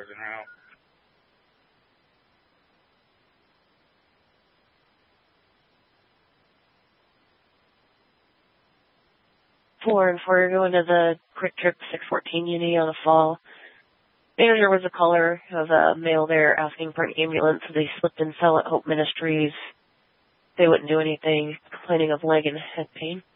hours in route. We're going to the Quick Trip 614 Uni on a fall. Manager was a caller of a male there asking for an ambulance. They slipped and fell at Hope Ministries. They wouldn't do anything, complaining of leg and head pain.